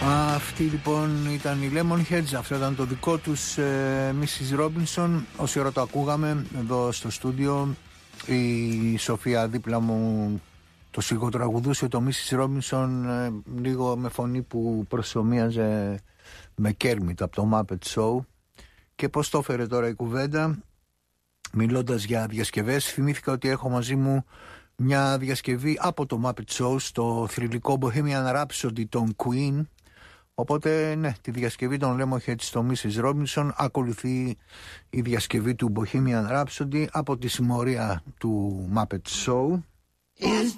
Αυτοί λοιπόν ήταν οι Lemonheads, αυτό ήταν το δικό τους Mrs. Robinson. Όση ώρα το ακούγαμε εδώ στο στούντιο, η Σοφία δίπλα μου το σιγοτραγουδούσε το Mrs. Robinson λίγο με φωνή που προσωμίαζε με Kermit από το Muppet Show. Και πώς το έφερε τώρα η κουβέντα, μιλώντας για διασκευές, θυμήθηκα ότι έχω μαζί μου μια διασκευή από το Muppet Show στο θρυλικό Bohemian Rhapsody των Queen. Οπότε ναι, τη διασκευή των Lemonheads στο Mrs. Robinson ακολουθεί η διασκευή του Bohemian Rhapsody από τη συμμορία του Muppet Show.